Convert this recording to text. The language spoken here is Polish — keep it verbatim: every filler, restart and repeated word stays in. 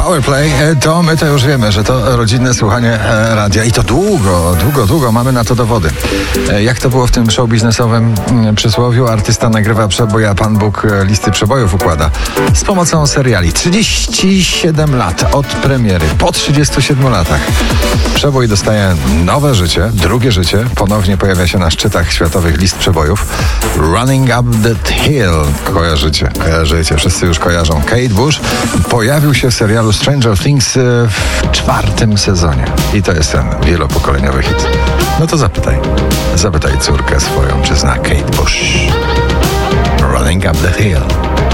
Powerplay, to my to już wiemy, że to rodzinne słuchanie radia i to długo, długo, długo mamy na to dowody. Jak to było w tym show biznesowym przysłowiu, artysta nagrywa przebój, a Pan Bóg listy przebojów układa. Z pomocą seriali. trzydzieści siedem lat od premiery, po trzydziestu siedmiu latach. Przebój dostaje nowe życie, drugie życie, ponownie pojawia się na szczytach światowych list przebojów. Running Up That Hill, kojarzycie, kojarzycie, wszyscy już kojarzą. Kate Bush pojawił się w serialu Stranger Things w czwartym sezonie. I to jest ten wielopokoleniowy hit. No to zapytaj, zapytaj córkę swoją, czy zna Kate Bush. Running Up That Hill.